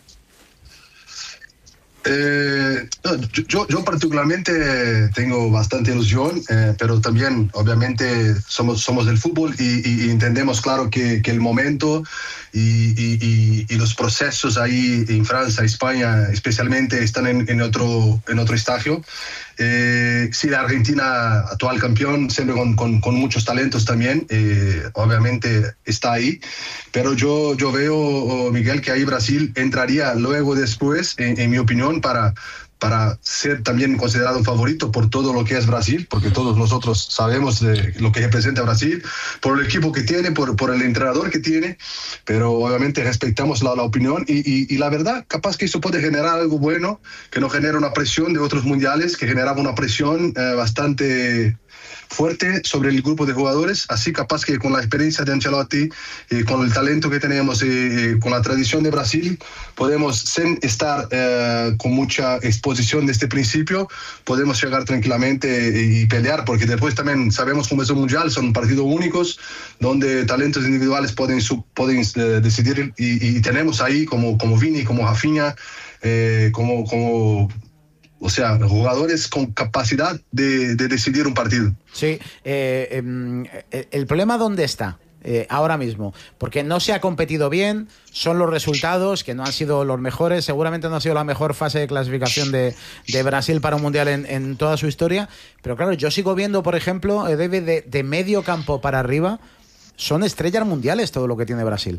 Eh, yo, yo particularmente tengo bastante ilusión, eh, pero también obviamente somos, somos del fútbol y, y, y entendemos claro que, que el momento y, y, y los procesos ahí en Francia, España especialmente están en, en, otro, en otro estadio. Eh, sí, la Argentina, actual campeón, siempre con, con, con muchos talentos también, eh, obviamente está ahí, pero yo, yo veo, Miguel, que ahí Brasil entraría luego después, en, en mi opinión, para, para ser también considerado favorito por todo lo que es Brasil, porque todos nosotros sabemos de lo que representa Brasil, por el equipo que tiene, por, por el entrenador que tiene, pero obviamente respetamos la, la opinión y, y, y la verdad, capaz que eso puede generar algo bueno, que no genera una presión de otros mundiales, que generaba una presión eh, bastante fuerte sobre el grupo de jugadores, así capaz que con la experiencia de Ancelotti, eh, con el talento que tenemos, eh, eh, con la tradición de Brasil, podemos, sin estar eh, con mucha exposición desde el principio, podemos llegar tranquilamente y, y pelear, porque después también sabemos cómo es un mundial, son partidos únicos, donde talentos individuales pueden, sub, pueden eh, decidir, y, y tenemos ahí como, como Vini, como Rafinha, eh, como... como o sea, jugadores con capacidad de, de decidir un partido. Sí, eh, eh, ¿el problema dónde está? Eh, ahora mismo, porque no se ha competido bien, son los resultados que no han sido los mejores, seguramente no ha sido la mejor fase de clasificación de, de Brasil para un mundial en, en toda su historia, pero claro, yo sigo viendo, por ejemplo, eh, de, de medio campo para arriba, son estrellas mundiales todo lo que tiene Brasil.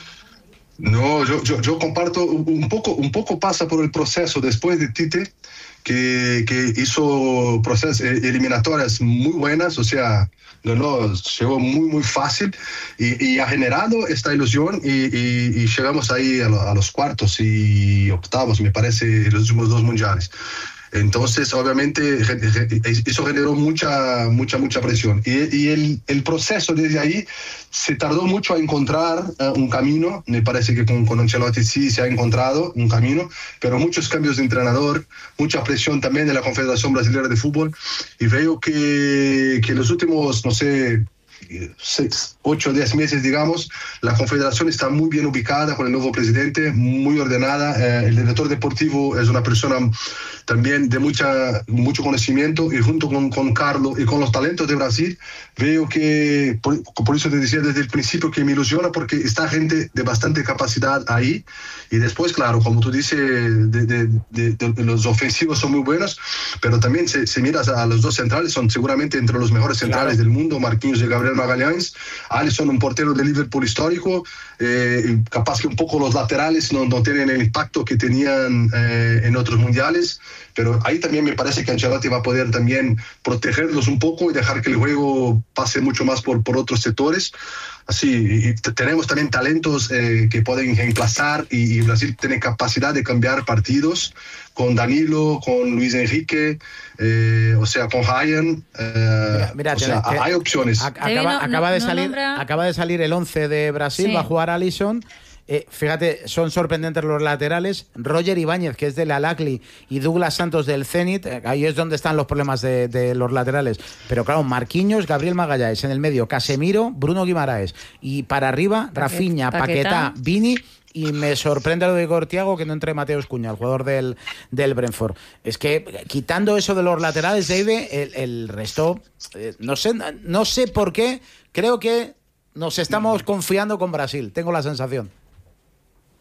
No, yo, yo, yo comparto un poco, un poco pasa por el proceso después de Tite, que, que hizo procesos eliminatorias muy buenas, o sea, no, no, llegó muy, muy fácil y, y ha generado esta ilusión y, y, y llegamos ahí a, lo, a los cuartos y octavos, me parece, en los últimos dos mundiales. Entonces, obviamente, eso generó mucha, mucha, mucha presión. Y, y el, el proceso desde ahí se tardó mucho a encontrar uh, un camino. Me parece que con, con Ancelotti sí se ha encontrado un camino, pero muchos cambios de entrenador, mucha presión también de la Confederación Brasileña de Fútbol. Y veo que, que los últimos, no sé, seis, ocho o diez meses, digamos, la confederación está muy bien ubicada con el nuevo presidente, muy ordenada. Eh, el director deportivo es una persona también de mucha, mucho conocimiento, y junto con, con Carlos y con los talentos de Brasil, veo que, por, por eso te decía desde el principio que me ilusiona, porque está gente de bastante capacidad ahí. Y después, claro, como tú dices, de, de, de, de, los ofensivos son muy buenos, pero también si, si miras a los dos centrales, son seguramente entre los mejores centrales claro. del mundo, Marquinhos y Gabriel Magalhães. Alisson, un portero de Liverpool histórico, eh, capaz que un poco los laterales no, no tienen el impacto que tenían eh, en otros mundiales, pero ahí también me parece que Ancelotti va a poder también protegerlos un poco y dejar que el juego pase mucho más por, por otros sectores. Así, y tenemos también talentos eh, que pueden reemplazar, y, y Brasil tiene capacidad de cambiar partidos con Danilo, con Luis Enrique, eh, o sea, con Ryan. Eh, mira, mira, o sea, te, hay opciones. Acaba, no, acaba, de no salir, acaba de salir el once de Brasil, sí. Va a jugar Alisson. Eh, fíjate, son sorprendentes los laterales. Roger Ibáñez, que es del Al-Ahly, y Douglas Santos del Zenit. Eh, ahí es donde están los problemas de, de los laterales. Pero claro, Marquinhos, Gabriel Magalhães en el medio, Casemiro, Bruno Guimaraes. Y para arriba, Rafinha, Paquetá, Vini. Y me sorprende lo de Igor Thiago, que no entre Mateus Cunha, el jugador del, del Brentford. Es que quitando eso de los laterales, David, el, el resto, eh, no sé, no sé por qué, creo que nos estamos confiando con Brasil, tengo la sensación.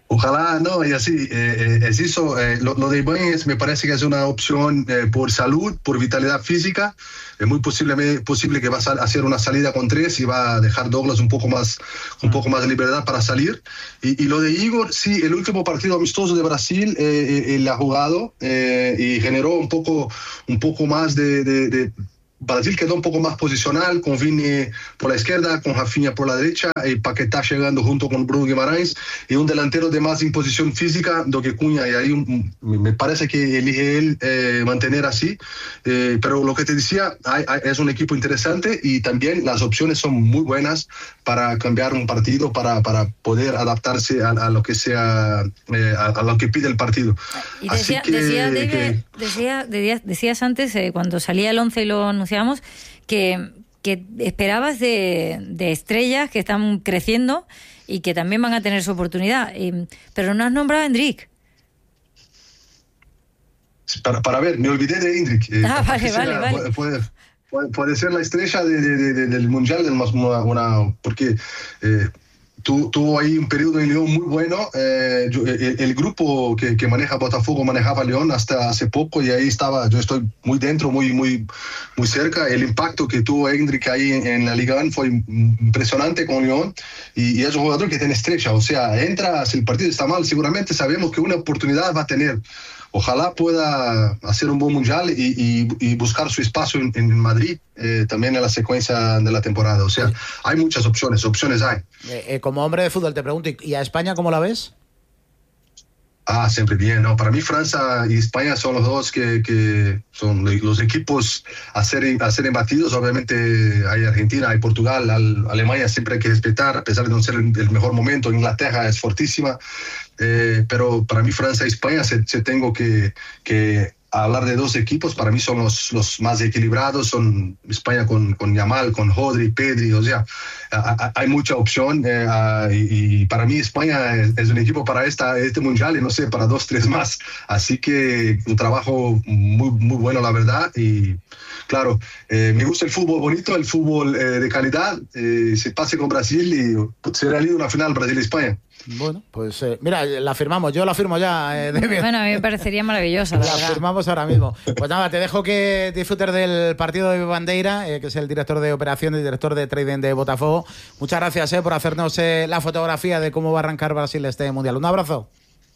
Ojalá, no, y así, eh, eh, es eso, eh, lo, lo de Ibáñez me parece que es una opción eh, por salud, por vitalidad física. Es muy posible, posible que va a hacer una salida con tres y va a dejar Douglas un poco más, un poco más de libertad para salir. Y, y lo de Igor, sí, el último partido amistoso de Brasil, eh, él ha jugado eh, y generó un poco, un poco más de... de, de Brasil quedó un poco más posicional, con Vini por la izquierda, con Rafinha por la derecha, y Paquetá llegando junto con Bruno Guimarães, y un delantero de más imposición física do que Cunha, y ahí un, me parece que elige él eh, mantener así, eh, pero lo que te decía, hay, hay, es un equipo interesante y también las opciones son muy buenas para cambiar un partido, para, para poder adaptarse a, a lo que sea, eh, a, a lo que pide el partido. Y decía, así que, decía, David, que, decía, decías, decías antes, eh, cuando salía el once y lo anunciamos, que, que esperabas de, de estrellas que están creciendo y que también van a tener su oportunidad. Y, pero no has nombrado a Endrick. Para, para ver, me olvidé de Endrick. Eh, ah, vale, vale, sea, vale. Puede, puede, puede ser la estrella de, de, de, del Mundial, una, una, porque... Eh, Tu, tuvo ahí un periodo en León muy bueno. Eh, yo, el, el grupo que, que maneja Botafogo manejaba León hasta hace poco y ahí estaba, yo estoy muy dentro, muy, muy, muy cerca. El impacto que tuvo Endrick ahí en, en la Liga uno fue impresionante con León y, y es un jugador que tiene estrella. O sea, entra, si el partido está mal, seguramente sabemos que una oportunidad va a tener. Ojalá pueda hacer un buen mundial y, y, y buscar su espacio en, en Madrid, eh, también en la secuencia de la temporada. O sea, hay muchas opciones, opciones hay. Eh, eh, como hombre de fútbol te pregunto, ¿y a España cómo la ves? Ah, siempre bien, ¿no? Para mí Francia y España son los dos que, que son los equipos a ser, a ser embatidos. Obviamente hay Argentina, hay Portugal, al, Alemania siempre hay que respetar, a pesar de no ser el, el mejor momento. Inglaterra es fortísima, eh, pero para mí Francia y España se, se tengo que... que hablar de dos equipos, para mí son los, los más equilibrados, son España con, con Yamal, con Rodri, Pedri, o sea, a, a, hay mucha opción eh, a, y, y para mí España es, es un equipo para esta, este mundial y no sé, para dos, tres más, así que un trabajo muy, muy bueno la verdad y claro, eh, me gusta el fútbol bonito, el fútbol eh, de calidad, eh, se pase con Brasil y se realiza una final Brasil-España. Bueno, pues eh, mira, la firmamos, yo la firmo ya. Eh, de... Bueno, a mí me parecería maravillosa. La, la firmamos ahora mismo. Pues nada, te dejo que disfrutes del partido de Bandeira, eh, que es el director de operaciones y director de trading de Botafogo. Muchas gracias eh, por hacernos eh, la fotografía de cómo va a arrancar Brasil este mundial. Un abrazo.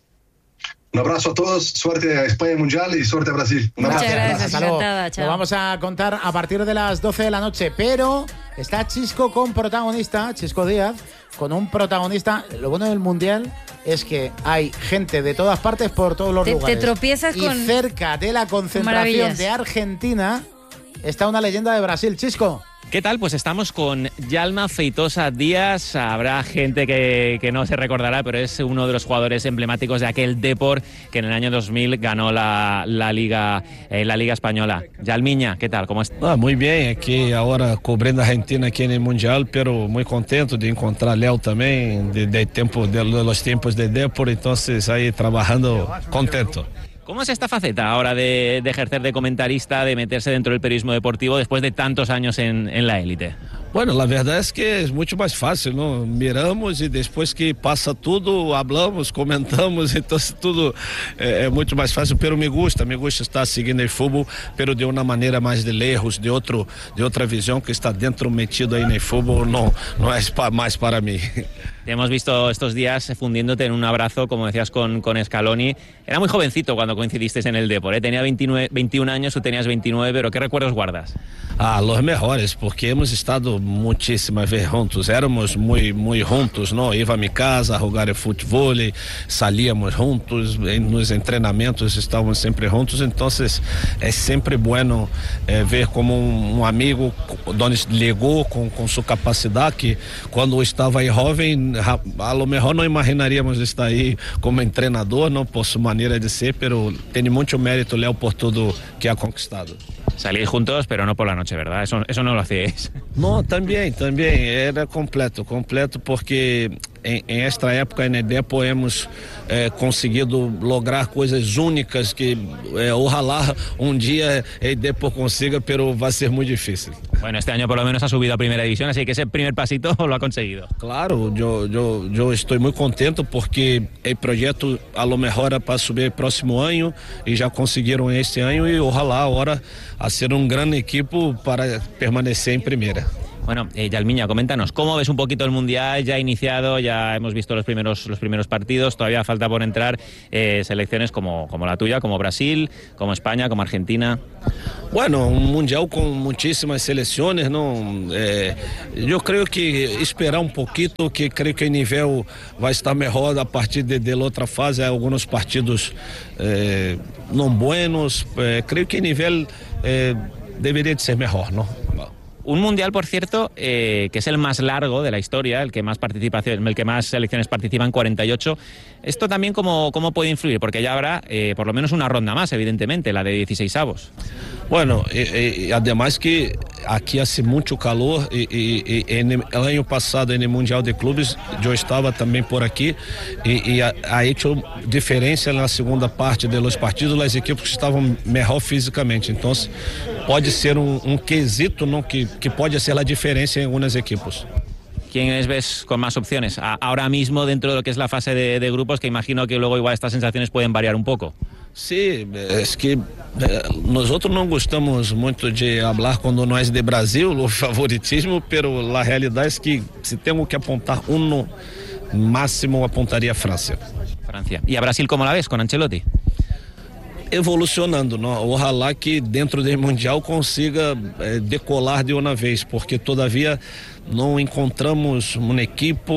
Un abrazo a todos, suerte a España Mundial y suerte a Brasil. Un Muchas abrazo. gracias, encantada, chao. Lo vamos a contar a partir de las doce de la noche, pero está Chisco con protagonista, Chisco Díaz, con un protagonista. Lo bueno del Mundial es que hay gente de todas partes por todos los te, lugares. Te tropiezas y con... cerca de la concentración maravillas. de Argentina está una leyenda de Brasil. Chisco. ¿Qué tal? Pues estamos con Yalma Feitosa Díaz. Habrá gente que, que no se recordará, pero es uno de los jugadores emblemáticos de aquel Depor que en el año dos mil ganó la, la, Liga, eh, la Liga Española. Yalmiña, ¿qué tal? ¿Cómo estás? Ah, muy bien, aquí ahora cubriendo a Argentina aquí en el Mundial, pero muy contento de encontrar a Leo también, de, de, tiempo, de los tiempos de Depor, entonces ahí trabajando contento. ¿Cómo es esta faceta ahora de, de ejercer de comentarista, de meterse dentro del periodismo deportivo después de tantos años en, en la élite? Bueno, la verdad es que es mucho más fácil, ¿no? Miramos y después que pasa todo, hablamos, comentamos, entonces todo eh, es mucho más fácil, pero me gusta, me gusta estar siguiendo el fútbol, pero de una manera más de lejos, de, otro, de otra visión que está dentro metido ahí en el fútbol, no, no es pa, más para mí. Te hemos visto estos días fundiéndote en un abrazo, como decías, con, con Scaloni. Era muy jovencito cuando coincidiste en el Depor, ¿eh? Tenía veintinueve, veintiún años, tú tenías veintinueve, pero ¿qué recuerdos guardas? Ah, los mejores, porque hemos estado muchísimas veces juntos, éramos muy, muy juntos, ¿no? Iba a mi casa a jugar fútbol, salíamos juntos, en los entrenamientos estábamos siempre juntos, entonces es siempre bueno eh, ver como un, un amigo donde llegó con, con su capacidad, que cuando estaba ahí joven, a lo mejor no imaginaríamos estar ahí como entrenador, ¿no? Por su manera de ser, pero tiene mucho mérito Leo por todo que ha conquistado. Salís juntos, pero no por la noche, ¿verdad? Eso, eso no lo hacíais. No, también, también, era completo, completo, porque em, em esta época em Depor hemos eh, conseguido lograr coisas únicas que eh, ojalá um dia el Depor consiga, pero vai ser muito difícil. Bueno, este año por lo menos ha subido a primera división, así que ese primer pasito lo ha conseguido. Claro, eu, eu, eu estou muito contente porque o projeto a lo mejor era para subir próximo ano e já conseguiram este ano e ojalá agora a ser um grande equipo para permanecer em primeira. Bueno, eh, Yalmiña, coméntanos, ¿cómo ves un poquito el Mundial? Ya ha iniciado, ya hemos visto los primeros, los primeros partidos, todavía falta por entrar eh, selecciones como, como la tuya, como Brasil, como España, como Argentina. Bueno, um Mundial com muitíssimas seleções, não? É, eu creio que esperar um pouquinho, que creio que o nível vai estar melhor a partir de, de outra fase, alguns partidos é, não buenos, é, creio que o nível é, deveria de ser melhor, não? Un mundial, por cierto, eh, que es el más largo de la historia, el que más participación, el que más selecciones participan, cuarenta y ocho. Esto también cómo, cómo puede influir, porque ya habrá eh, por lo menos una ronda más, evidentemente, la de dieciseisavos. Bueno, e, e, además que aqui hace muito calor e, e, e en el ano passado no Mundial de Clubes eu estava também por aqui e, e ha hecho diferença na segunda parte de los partidos as equipes que estavam melhor fisicamente, então pode ser um, um quesito, não, que, que pode ser a diferença em algumas equipes. ¿Quiénes ves con más opciones a, ahora mismo dentro de lo que es la fase de, de grupos, que imagino que luego igual estas sensaciones pueden variar un poco? Sim, é que nós outros não gostamos muito de falar quando nós de Brasil, o favoritismo, pero a realidade é que se tenho que apontar um no máximo, apontaria a França. Francia. ¿Y a Brasil cómo la ves con Ancelotti? Evolucionando, não? Ojalá que dentro do Mundial consiga é, decolar de uma vez, porque todavia não encontramos uma equipe,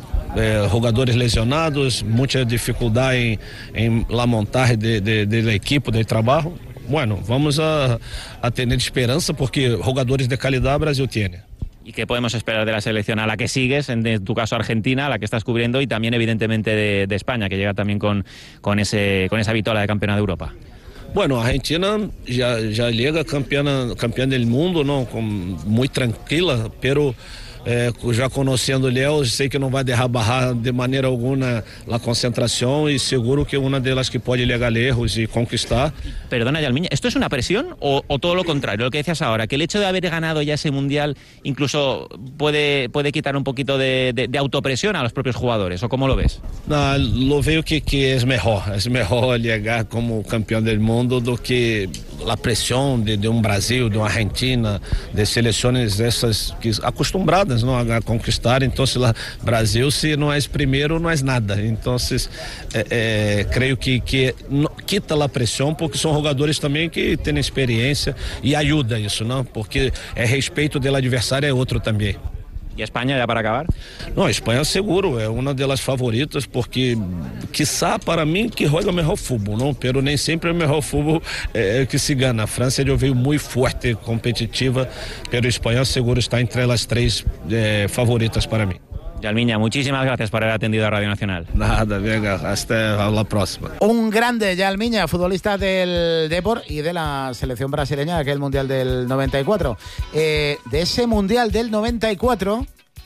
eh, jogadores lesionados, muita dificuldade em, em la montar de, de, de la equipe, de trabalho. Bueno, vamos a, a ter esperança porque jogadores de qualidade Brasil tem. ¿Y qué podemos esperar de la selección a la que sigues, en tu caso Argentina, a la que estás cubriendo, y también evidentemente de, de España, que llega también con, con, ese, con esa vitola de campeona de Europa? Bueno, a Argentina já, já chega campeã, campeã do mundo, não, com, muito tranquila, pero é, já conhecendo o Léo, sei que não vai derrabar de maneira alguma a concentração e seguro que uma delas que pode llegar lejos e conquistar. Perdona, Yalmiña, ¿esto es una presión o, o todo lo contrario, lo que decías ahora, que el hecho de haber ganado ya ese mundial incluso puede, puede quitar un poquito de, de, de autopresión a los propios jugadores, o cómo lo ves? Não, lo veo que, que é melhor, é melhor chegar como campeão do mundo do que a pressão de, de um Brasil, de uma Argentina, de seleções essas que acostumbradas não a conquistar. Então, se lá Brasil, se não é primeiro, não é nada. Então, é, é, creio que, que não, quita a pressão, porque são jogadores também que têm experiência e ajuda isso, não? Porque é respeito do adversário é outro também. ¿Y España, ya para acabar? Não, Espanha seguro, é uma das favoritas, porque quiçá para mim que joga o melhor futebol, não? Pero nem sempre o melhor futebol é, é que se gana. A França já veio muito forte, competitiva, pero Espanha seguro está entre as três é, favoritas para mim. Yalmiña, muchísimas gracias por haber atendido a Radio Nacional. Nada, venga, hasta la próxima. Un grande Yalmiña, futbolista del Depor y de la selección brasileña de aquel Mundial del noventa y cuatro. Eh, de ese Mundial del noventa y cuatro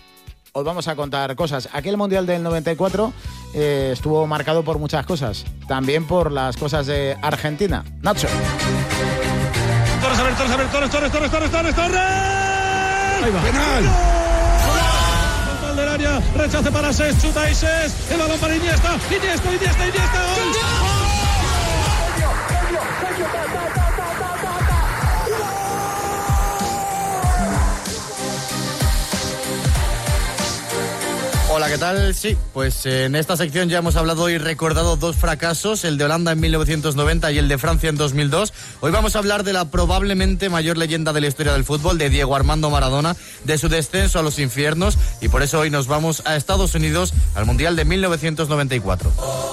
os vamos a contar cosas. Aquel Mundial del noventa y cuatro eh, estuvo marcado por muchas cosas, también por las cosas de Argentina. Nacho. Torres, a ver, Torres, a ver, Torres, Torres, Torres, Torres, Torres, Torres. Ahí va. Penal. Del área, rechace para Ses, chuta y Ses, el balón para Iniesta, Iniesta, Iniesta, Iniesta, gol. Hola, ¿qué tal? Sí, pues en esta sección ya hemos hablado y recordado dos fracasos, el de Holanda en mil novecientos noventa y el de Francia en dos mil dos. Hoy vamos a hablar de la probablemente mayor leyenda de la historia del fútbol, de Diego Armando Maradona, de su descenso a los infiernos, y por eso hoy nos vamos a Estados Unidos al Mundial de mil novecientos noventa y cuatro.